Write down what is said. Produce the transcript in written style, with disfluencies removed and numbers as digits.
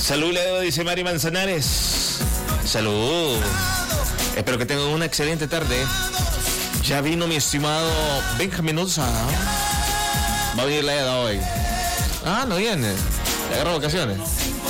Salud, Leo, dice Mari Manzanares. Salud. Espero que tengan una excelente tarde. Ya vino mi estimado Benjamín Osa. Va a venir la edad hoy. Ah, no viene. Le agarro vacaciones.